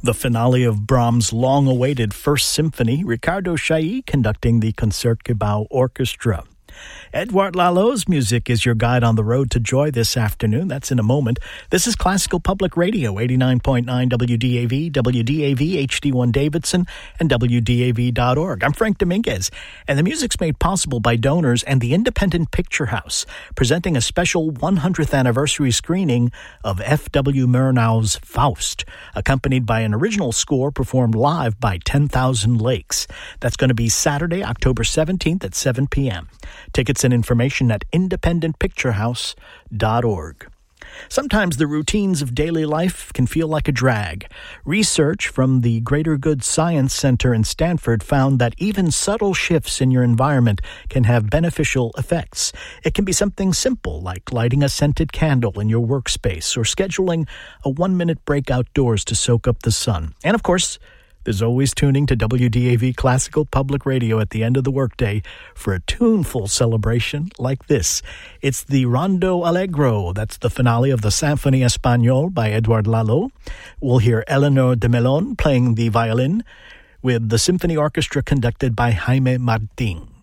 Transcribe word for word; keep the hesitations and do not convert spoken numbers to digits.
The finale of Brahms' long-awaited First Symphony, Ricardo Chailly conducting the Concertgebouw Orchestra. Edouard Lalo's music is your guide on the road to joy this afternoon. That's in a moment. This is Classical Public Radio, eighty-nine point nine W D A V, W D A V, H D one Davidson, and W D A V dot org. I'm Frank Dominguez, and the music's made possible by donors and the Independent Picture House, presenting a special one hundredth anniversary screening of F W Murnau's Faust, accompanied by an original score performed live by ten thousand Lakes. That's going to be Saturday, October seventeenth at seven p.m. Tickets and information at independent picture house dot org. Sometimes the routines of daily life can feel like a drag. Research from the Greater Good Science Center in Stanford found that even subtle shifts in your environment can have beneficial effects. It can be something simple like lighting a scented candle in your workspace or scheduling a one-minute break outdoors to soak up the sun. And of course, there's always tuning to W D A V Classical Public Radio at the end of the workday for a tuneful celebration like this. It's the Rondo Allegro. That's the finale of the Symphonie Espagnole by Edouard Lalo. We'll hear Eleanor de Melon playing the violin with the symphony orchestra conducted by Jaime Martin.